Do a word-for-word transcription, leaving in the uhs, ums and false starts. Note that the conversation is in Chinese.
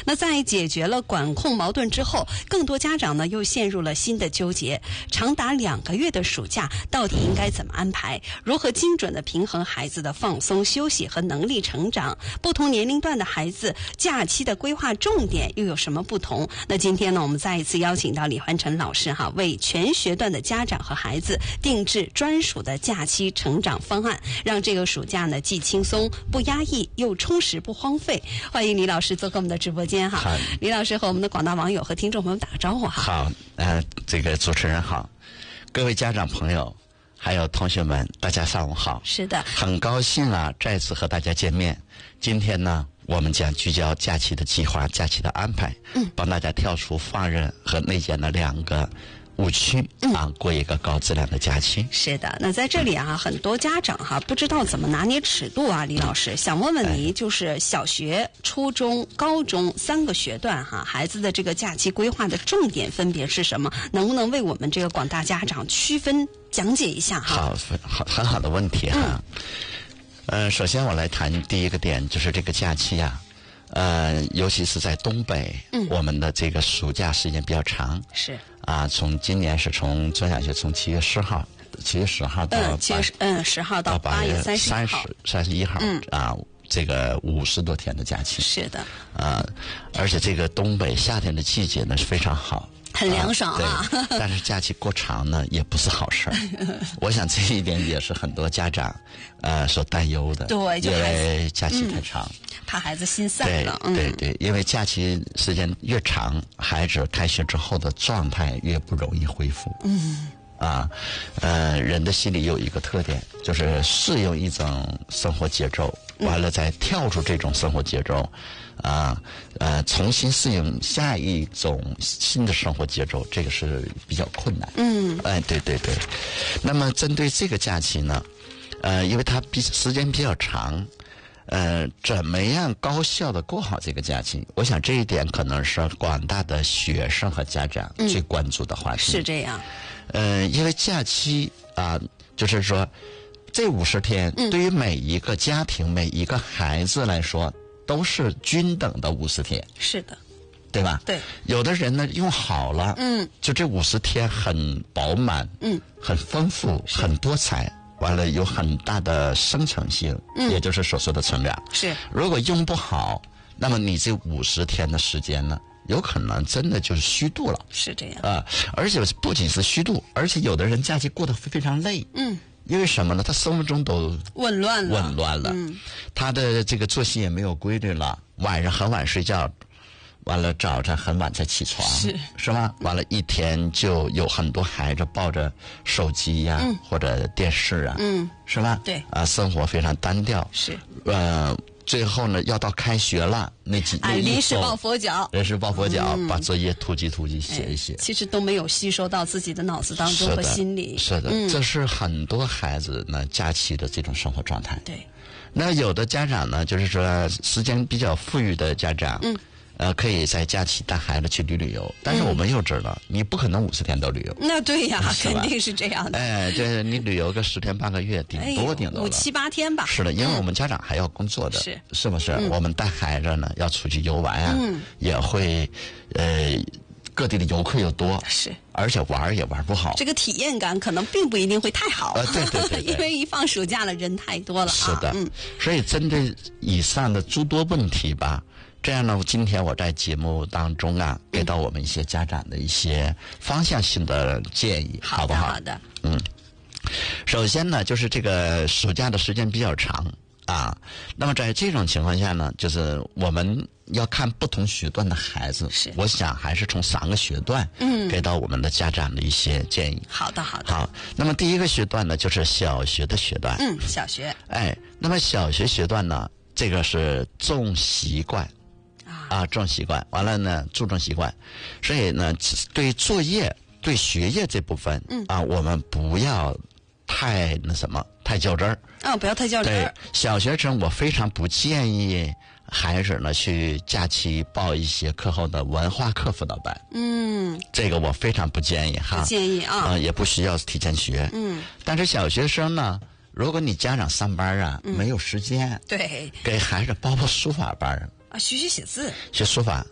那在解决了管控矛盾之后，更多家长呢又陷入了新的纠结：长达两个月的暑假，到底应该怎么安排？如何精准的平衡孩子的放松、休息和能力成长？不同年龄段的孩子假期的规划重点又有什么不同？那今天呢，我们再一次邀请到李焕成老师哈，为全学段的家长和孩子定制专属的假期成长方案，让这个暑假呢既轻松不压抑，又充实不荒废。欢迎李老师做客我们的直播间哈。李老师和我们的广大网友和听众朋友打个招呼哈。 好，呃，这个主持人好，各位家长朋友还有同学们，大家上午好。 是的， 很高兴啊，再次和大家见面。今天呢，我们将聚焦假期的计划、假期的安排，嗯，帮大家跳出放任和内卷的两个误区、嗯、啊，过一个高质量的假期。 是的，那在这里啊，很多家长哈不知道怎么拿捏尺度啊，李老师、嗯、想问问你，就是小学、初中、高中三个学段哈，孩子的这个假期规划的重点分别是什么？能不能为我们这个广大家长区分讲解一下哈？ 好，好，很好的问题哈。嗯呃，首先我来谈第一个点，就是这个假期呀、啊，呃，尤其是在东北，嗯，我们的这个暑假时间比较长， 是啊，从今年是从中小学从七月十号，七月十号到嗯，七月嗯十号到八月三十三十三十一号，嗯啊，这个五十多天的假期， 是的， 啊，而且这个东北夏天的季节呢是非常好。 很凉爽啊， 啊但是假期过长呢也不是好事儿。我想这一点也是很多家长呃所担忧的。 对， 因为假期太长， 嗯、怕孩子心散了。 对对对，因为假期时间越长，孩子开学之后的状态越不容易恢复。 嗯。 啊，呃，人的心里有一个特点，就是适应一种生活节奏，完了再跳出这种生活节奏，啊，呃，重新适应下一种新的生活节奏，这个是比较困难。 嗯， 哎，对对对。那么针对这个假期呢，呃，因为它比时间比较长。呃，怎么样高效的过好这个假期？我想这一点可能是广大的学生和家长最关注的话题。 嗯、是这样。 呃，因为假期啊、呃，就是说，这五十天对于每一个家庭、嗯、每一个孩子来说，都是均等的五十天。 是的， 对吧？ 对。 有的人呢用好了， 嗯， 就这五十天很饱满， 嗯， 很丰富，很多彩。完了有很大的生成性，嗯，也就是所说的成长。 是， 如果用不好，那么你这五十天的时间呢，有可能真的就是虚度了。 是这样啊、呃，而且不仅是虚度，而且有的人假期过得非常累。 嗯， 因为什么呢？他生活中都紊乱了， 紊乱了。 嗯， 他的这个作息也没有规律了，晚上很晚睡觉。完了，早晨很晚才起床， 是是吧？完了，一天就有很多孩子抱着手机呀、啊嗯，或者电视啊， 嗯， 是吧？ 对， 啊，生活非常单调。 是， 呃，最后呢，要到开学了，那几啊，临时抱佛脚， 临时抱佛脚，嗯、把作业突击突击写一写、哎， 其实都没有吸收到自己的脑子当中和心里。 是的，是的、嗯，这是很多孩子呢假期的这种生活状态。 对， 那有的家长呢，就是说时间比较富裕的家长，嗯。呃，可以在假期带孩子去旅旅游，但是我们又知道，嗯、你不可能五十天都旅游。 那对呀，肯定是这样的。 哎，这你旅游个十天半个月，顶多顶多、 哎、五七八天吧。 是的，因为我们家长还要工作的， 是、 嗯、是不是、 嗯？ 我们带孩子呢，要出去游玩啊， 嗯、 也会，呃。各地的游客又多， 是， 而且玩也玩不好， 这个体验感可能并不一定会太好。 呃，对对 对, 对， 因为一放暑假了，人太多了、啊。 是的， 嗯， 所以针对以上的诸多问题吧，这样呢，今天我在节目当中啊，给到我们一些家长的一些方向性的建议， 嗯、 好不好？ 好的， 嗯，首先呢，就是这个暑假的时间比较长啊，那么在这种情况下呢，就是我们。要看不同学段的孩子， 是， 我想还是从三个学段，嗯，给到我们的家长的一些建议。 好的，好的。 好，那么第一个学段呢，就是小学的学段。 嗯，小学。 哎，那么小学学段呢，这个是重习惯，啊，啊，重习惯。完了呢，注重习惯，所以呢，对作业、对学业这部分，嗯，啊，我们不要太那什么，太较真儿。 啊，不要太较真儿。 对，小学生我非常不建议。孩子呢，去假期报一些课后的文化课辅导班。 嗯， 这个我非常不建议哈。 不建议啊。 呃，也不需要提前学。 嗯。 但是小学生呢，如果你家长上班啊， 嗯、 没有时间， 对， 给孩子报报书法班。 啊，学学写字， 学书法。